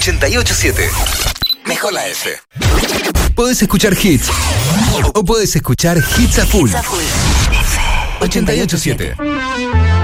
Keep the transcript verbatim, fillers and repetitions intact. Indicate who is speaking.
Speaker 1: ochenta y ocho siete. Mejor la F.
Speaker 2: Podés escuchar hits o podés escuchar hits a full.
Speaker 1: Hits a full.
Speaker 2: ochenta y ocho siete.